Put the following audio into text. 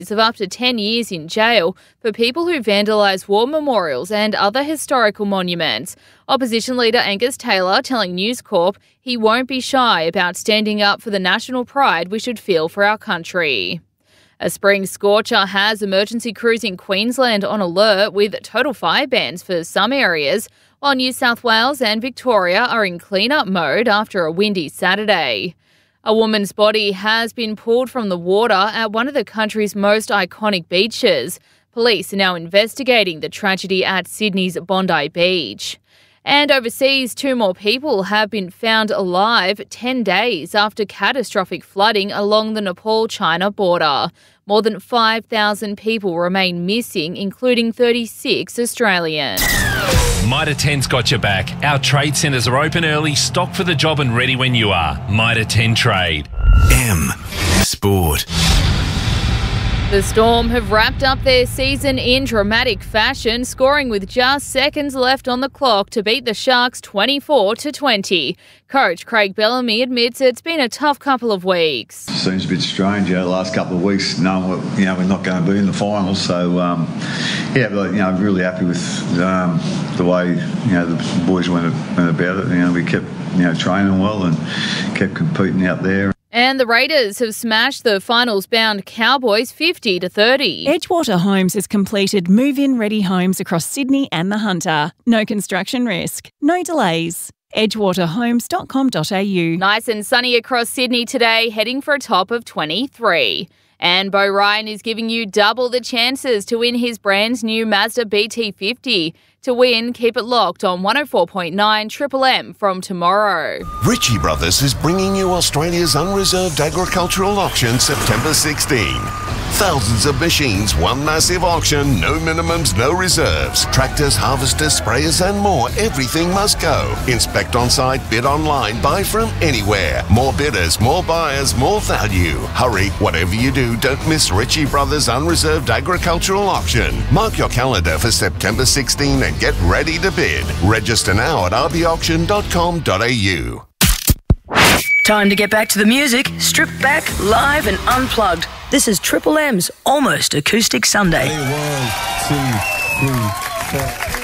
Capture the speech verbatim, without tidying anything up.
of up to ten years in jail for people who vandalise war memorials and other historical monuments. Opposition leader Angus Taylor telling News Corp he won't be shy about standing up for the national pride we should feel for our country. A spring scorcher has emergency crews in Queensland on alert with total fire bans for some areas, while New South Wales and Victoria are in clean-up mode after a windy Saturday. A woman's body has been pulled from the water at one of the country's most iconic beaches. Police are now investigating the tragedy at Sydney's Bondi Beach. And overseas, two more people have been found alive ten days after catastrophic flooding along the Nepal-China border. More than five thousand people remain missing, including thirty-six Australians. Mitre ten's got your back. Our trade centres are open early, stocked for the job and ready when you are. Mitre ten Trade. M Sport. The Storm have wrapped up their season in dramatic fashion, scoring with just seconds left on the clock to beat the Sharks twenty-four to twenty. Coach Craig Bellamy admits it's been a tough couple of weeks. Seems a bit strange, you know, the last couple of weeks, knowing what, you know, we're not going to be in the finals. So, um, yeah, but, you know, I'm really happy with um, the way, you know, the boys went, went about it. You know, we kept, you know, training well and kept competing out there. And the Raiders have smashed the finals-bound Cowboys fifty to thirty. Edgewater Homes has completed move-in ready homes across Sydney and the Hunter. No construction risk, no delays. edgewater homes dot com dot a u. Nice and sunny across Sydney today, heading for a top of twenty-three. And Bo Ryan is giving you double the chances to win his brand new Mazda B T fifty. To win, keep it locked on one oh four point nine Triple M from tomorrow. Ritchie Brothers is bringing you Australia's unreserved agricultural auction September sixteenth. Thousands of machines, one massive auction, no minimums, no reserves. Tractors, harvesters, sprayers and more, everything must go. Inspect on site, bid online, buy from anywhere. More bidders, more buyers, more value. Hurry, whatever you do, don't miss Ritchie Brothers Unreserved Agricultural Auction. Mark your calendar for September sixteenth and get ready to bid. Register now at r b auction dot com dot a u. Time to get back to the music, stripped back, live and unplugged. This is Triple M's Almost Acoustic Sunday. One, two, three, four.